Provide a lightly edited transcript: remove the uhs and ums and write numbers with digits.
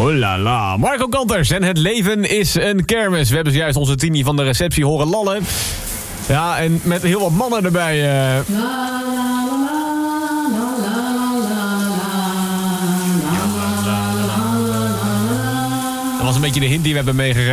Oh la la. Marco Kanters en het leven is een kermis. We hebben zojuist onze Tini van de receptie horen lallen. Ja, en met heel wat mannen erbij. Dat was een beetje de hint die we hebben meegegeven.